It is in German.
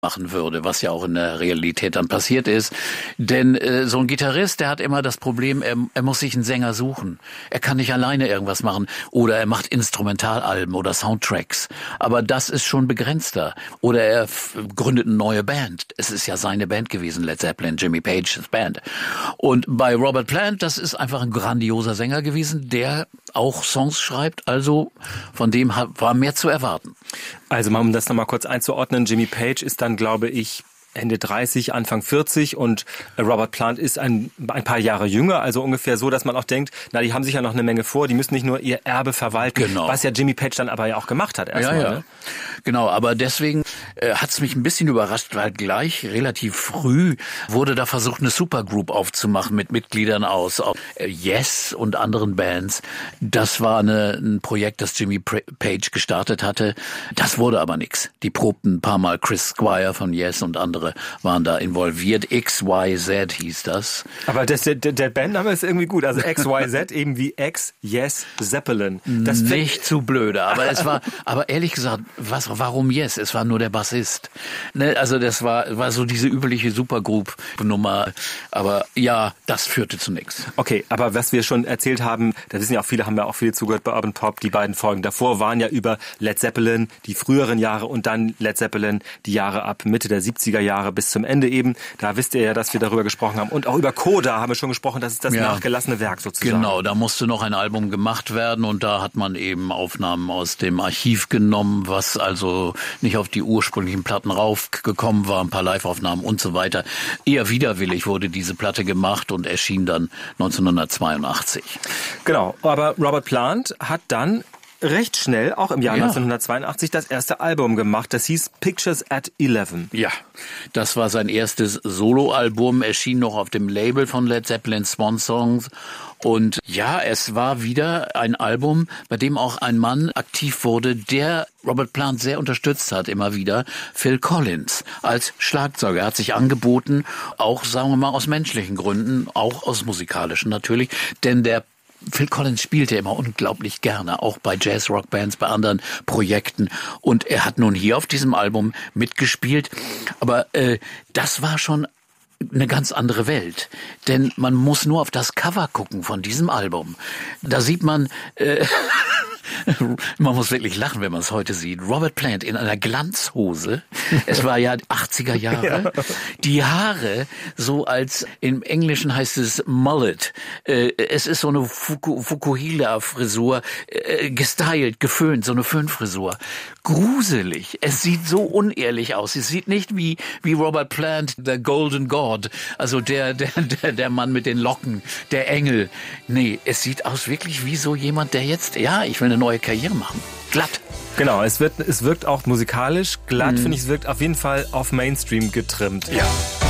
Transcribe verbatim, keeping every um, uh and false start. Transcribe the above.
machen würde, was ja auch in der Realität dann passiert ist. Denn äh, so ein Gitarrist, der hat immer das Problem, er, er muss sich einen Sänger suchen. Er kann nicht alleine irgendwas machen oder er macht Instrumentalalben oder Soundtracks. Aber das ist schon begrenzter. Oder er f- gründet eine neue Band. Es ist ja seine Band gewesen, Led Zeppelin, Jimmy Page's Band. Und bei Robert Plant, das ist einfach ein grandioser Sänger gewesen, der auch Songs schreibt. Also von dem war mehr zu erwarten. Also mal, um das nochmal kurz einzuordnen, Jimmy Page ist dann, glaube ich, Ende dreißig, Anfang vierzig und Robert Plant ist ein, ein paar Jahre jünger, also ungefähr so, dass man auch denkt, na, die haben sicher noch eine Menge vor, die müssen nicht nur ihr Erbe verwalten, genau. Was ja Jimmy Page dann aber ja auch gemacht hat erstmal. Ja, ja. Ne? Genau, aber deswegen äh, hat es mich ein bisschen überrascht, weil gleich relativ früh wurde da versucht, eine Supergroup aufzumachen mit Mitgliedern aus äh, Yes und anderen Bands. Das war eine, ein Projekt, das Jimmy Page gestartet hatte. Das wurde aber nix. Die probten ein paar Mal, Chris Squire von Yes und andere waren da involviert. X Y Z hieß das. Aber das, der, der Bandname ist irgendwie gut. Also X Y Z eben wie X, Yes, Zeppelin. Das Nicht zu blöde. Aber es war, aber ehrlich gesagt, was, warum Yes? Es war nur der Bassist. Ne, also das war, war so diese übliche Supergroup-Nummer. Aber ja, das führte zu nichts. Okay, aber was wir schon erzählt haben, da wissen ja auch viele, haben ja auch viel zugehört bei Urban Pop. Die beiden Folgen davor waren ja über Led Zeppelin, die früheren Jahre und dann Led Zeppelin, die Jahre ab Mitte der siebziger Jahre bis zum Ende eben. Da wisst ihr ja, dass wir darüber gesprochen haben. Und auch über Coda haben wir schon gesprochen. Das ist das ja. nachgelassene Werk sozusagen. Genau, da musste noch ein Album gemacht werden und da hat man eben Aufnahmen aus dem Archiv genommen, was also nicht auf die ursprünglichen Platten raufgekommen war, ein paar Live-Aufnahmen und so weiter. Eher widerwillig wurde diese Platte gemacht und erschien dann neunzehnhundertzweiundachtzig. Genau, aber Robert Plant hat dann recht schnell, auch im Jahr ja. neunzehnhundertzweiundachtzig, das erste Album gemacht. Das hieß Pictures at Eleven. Ja, das war sein erstes Soloalbum, erschien noch auf dem Label von Led Zeppelin, Swan Songs. Und ja, es war wieder ein Album, bei dem auch ein Mann aktiv wurde, der Robert Plant sehr unterstützt hat, immer wieder. Phil Collins als Schlagzeuger. Er hat sich angeboten, auch, sagen wir mal, aus menschlichen Gründen, auch aus musikalischen natürlich, denn der Phil Collins spielte immer unglaublich gerne, auch bei Jazz-Rock-Bands, bei anderen Projekten. Und er hat nun hier auf diesem Album mitgespielt. Aber äh, das war schon eine ganz andere Welt. Denn man muss nur auf das Cover gucken von diesem Album. Da sieht man... Äh, man muss wirklich lachen, wenn man es heute sieht. Robert Plant in einer Glanzhose. Es war ja achtziger Jahre. Ja. Die Haare so als, im Englischen heißt es Mullet. Es ist so eine Fuku, Fukuhila-Frisur, gestylt, geföhnt, so eine Föhnfrisur. Gruselig. Es sieht so unehrlich aus. Es sieht nicht wie, wie Robert Plant, der Golden God, also der, der, der, der Mann mit den Locken, der Engel. Nee, es sieht aus wirklich wie so jemand, der jetzt, ja, ich will eine neue Karriere machen. Glatt. Genau, es wird, es wirkt auch musikalisch glatt, mhm. finde ich, es wirkt auf jeden Fall auf Mainstream getrimmt. Ja.